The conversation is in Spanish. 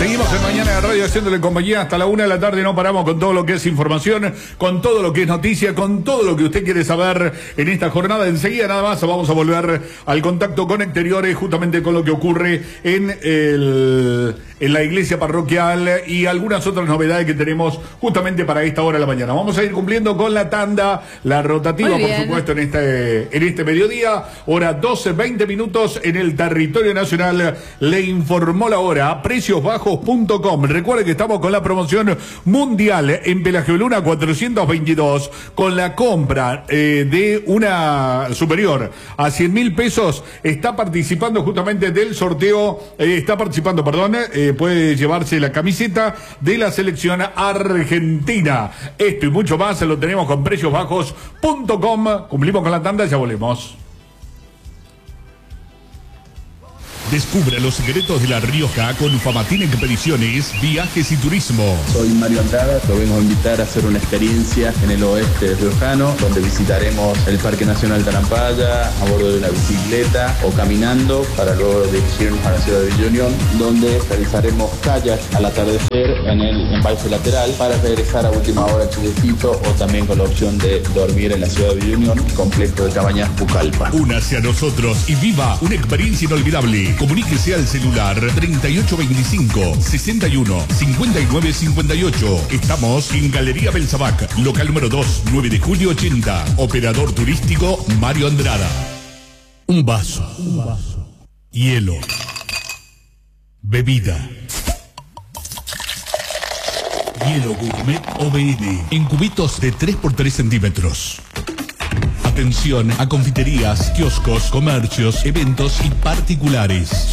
Seguimos en Mañana de Radio haciéndole compañía hasta la 1 de la tarde. No paramos con todo lo que es información, con todo lo que es noticia, con todo lo que usted quiere saber en esta jornada. Enseguida nada más vamos a volver al contacto con exteriores, justamente con lo que ocurre en la iglesia parroquial y algunas otras novedades que tenemos justamente para esta hora de la mañana. Vamos a ir cumpliendo con la tanda, la rotativa, por supuesto, en este mediodía. Hora 12:20 minutos en el territorio nacional. Le informó la hora. Preciosbajos.com. Recuerde que estamos con la promoción mundial en Pelagioluna 422. Con la compra de una superior a 100.000 pesos, está participando justamente del sorteo. Puede llevarse la camiseta de la selección argentina. Esto y mucho más lo tenemos con preciosbajos.com. Cumplimos con la tanda, ya volvemos. Descubra los secretos de La Rioja con Famatín Expediciones, Viajes y Turismo. Soy Mario Andrada, lo vengo a invitar a hacer una experiencia en el oeste riojano, donde visitaremos el Parque Nacional Tarampaya a bordo de una bicicleta o caminando, para luego dirigirnos a la ciudad de Villa Unión, donde realizaremos kayak al atardecer en el embalse lateral para regresar a última hora a Chillecito, o también con la opción de dormir en la ciudad de Villa Unión, complejo de cabañas Pucallpa. Únase a nosotros y viva una experiencia inolvidable. Comuníquese al celular 3825 61 59 58. Estamos en Galería Belsabac, local número 2, 9 de julio 80. Operador turístico Mario Andrada. Un vaso. Hielo. Bebida. Hielo Gourmet OBN en cubitos de 3x3 centímetros. Atención a confiterías, kioscos, comercios, eventos y particulares.